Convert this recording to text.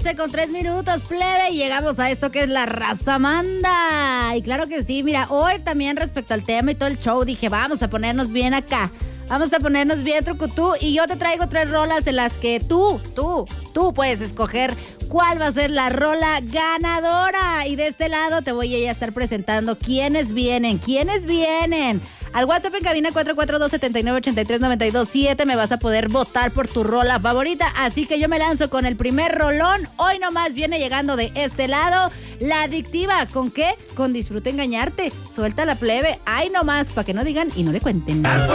11:03, plebe, y llegamos a esto que es la raza manda. Y claro que sí, mira, hoy también respecto al tema y todo el show, dije, vamos a ponernos bien acá. Vamos a ponernos bien trucutú, y yo te traigo 3 rolas en las que tú puedes escoger cuál va a ser la rola ganadora. Y de este lado te voy a estar presentando quiénes vienen. Al WhatsApp en cabina 442-7983-927 me vas a poder votar por tu rola favorita. Así que yo me lanzo con el primer rolón. Hoy nomás viene llegando de este lado La Adictiva. ¿Con qué? Con Disfruta Engañarte. Suelta la plebe. Ay nomás, para que no digan y no le cuenten.